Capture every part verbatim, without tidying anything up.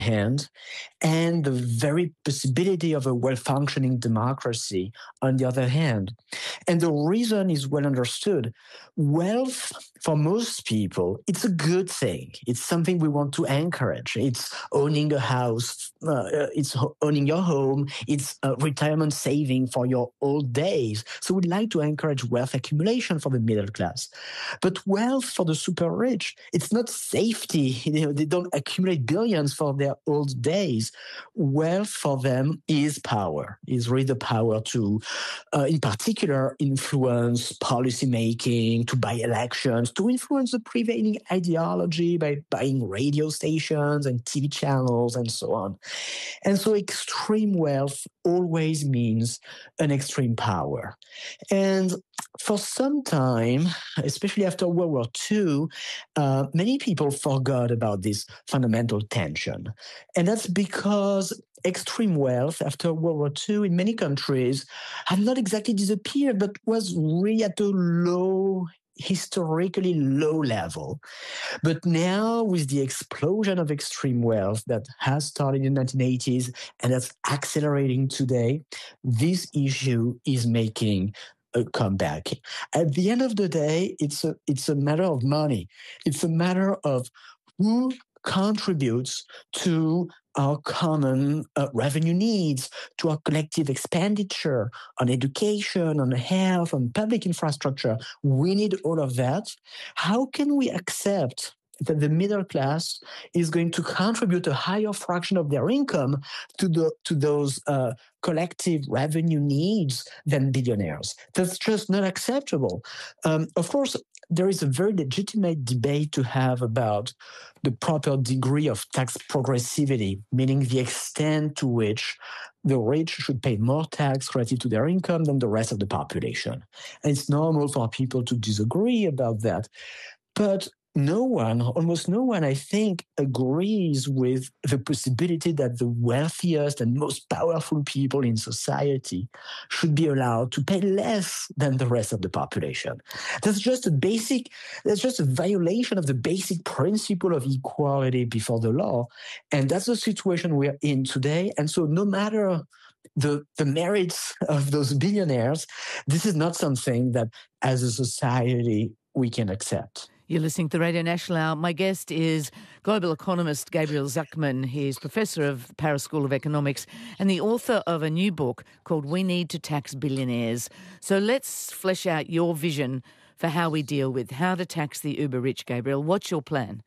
hand, and the very possibility of a well-functioning democracy on the other hand. And the reason is well understood. Wealth, for most people, it's a good thing. It's something we want to encourage. It's owning a house, uh, it's owning your home, it's a retirement saving for your old days. So we'd like to encourage wealth accumulation for the middle class. But wealth for the super rich, it's not safety. You know, they don't accumulate billions for their old days. Wealth for them is power, is really the power to, uh, in particular, influence policy making, to buy elections, to influence the prevailing ideology by buying radio stations and T V channels and so on. And so extreme wealth always means an extreme power. And for some time, especially after World War Two, uh, many people forgot about this fundamental tension. And that's because extreme wealth after World War Two in many countries had not exactly disappeared, but was really at a low, historically low level. But now, with the explosion of extreme wealth that has started in the nineteen eighties and that's accelerating today, this issue is making a comeback. At the end of the day, it's a, it's a matter of money. It's a matter of who contributes to our common uh, revenue needs, to our collective expenditure on education, on health, on public infrastructure. We need all of that. How can we accept that the middle class is going to contribute a higher fraction of their income to the to those uh, collective revenue needs than billionaires? That's just not acceptable. Um, of course, there is a very legitimate debate to have about the proper degree of tax progressivity, meaning the extent to which the rich should pay more tax relative to their income than the rest of the population. And it's normal for people to disagree about that. But no one, almost no one, I think, agrees with the possibility that the wealthiest and most powerful people in society should be allowed to pay less than the rest of the population. That's just a basic, that's just a violation of the basic principle of equality before the law. And that's the situation we're in today. And so no matter the, the merits of those billionaires, this is not something that as a society we can accept. You're listening to Radio National Hour. My guest is global economist Gabriel Zucman. He's professor of the Paris School of Economics and the author of a new book called We Need to Tax Billionaires. So let's flesh out your vision for how we deal with how to tax the uber rich, Gabriel. What's your plan?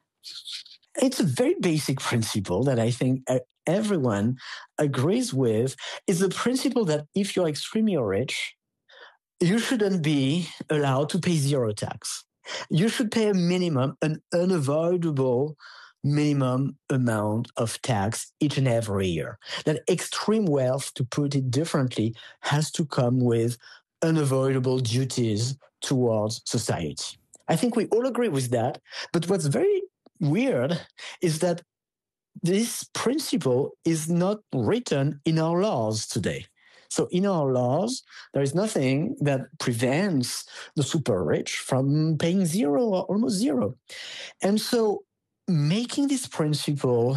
It's a very basic principle that I think everyone agrees with. Is the principle that if you're extremely rich, you shouldn't be allowed to pay zero tax. You should pay a minimum, an unavoidable minimum amount of tax each and every year. That extreme wealth, to put it differently, has to come with unavoidable duties towards society. I think we all agree with that. But what's very weird is that this principle is not written in our laws today. So in our laws, there is nothing that prevents the super rich from paying zero or almost zero. And so making this principle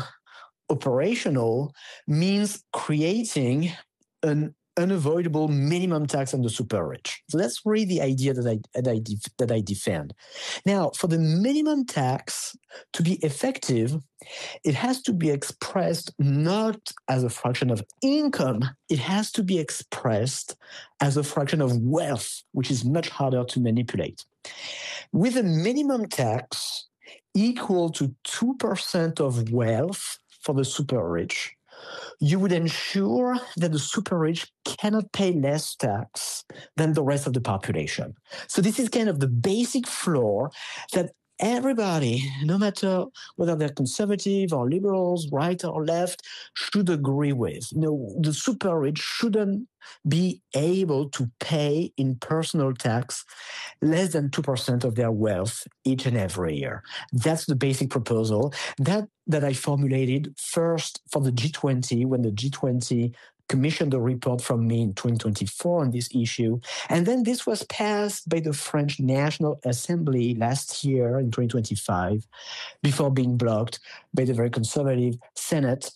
operational means creating an unavoidable minimum tax on the super rich. So that's really the idea that I, that I, def, that I defend. Now, for the minimum tax to be effective, it has to be expressed not as a fraction of income, it has to be expressed as a fraction of wealth, which is much harder to manipulate. With a minimum tax equal to two percent of wealth for the super rich, you would ensure that the super rich cannot pay less tax than the rest of the population. So this is kind of the basic floor that everybody, no matter whether they're conservative or liberals, right or left, should agree with. You know, the super rich shouldn't be able to pay in personal tax less than two percent of their wealth each and every year. That's the basic proposal that, that I formulated first for the G twenty when the G twenty commissioned a report from me in twenty twenty-four on this issue. And then this was passed by the French National Assembly last year in twenty twenty-five, before being blocked by the very conservative Senate